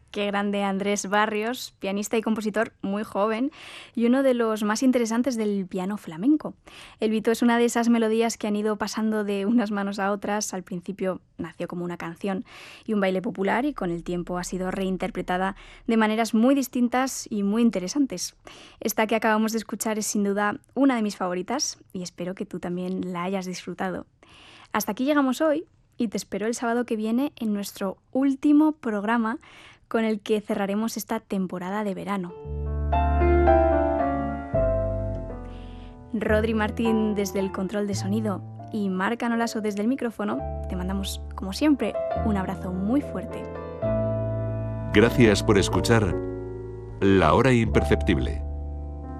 Qué grande Andrés Barrios, pianista y compositor muy joven y uno de los más interesantes del piano flamenco. El vito es una de esas melodías que han ido pasando de unas manos a otras. Al principio nació como una canción y un baile popular y con el tiempo ha sido reinterpretada de maneras muy distintas y muy interesantes. Esta que acabamos de escuchar es sin duda una de mis favoritas y espero que tú también la hayas disfrutado. Hasta aquí llegamos hoy y te espero el sábado que viene en nuestro último programa con el que cerraremos esta temporada de verano. Rodri Martín desde el control de sonido y Marc Anolaso desde el micrófono, te mandamos, como siempre, un abrazo muy fuerte. Gracias por escuchar La Hora Imperceptible.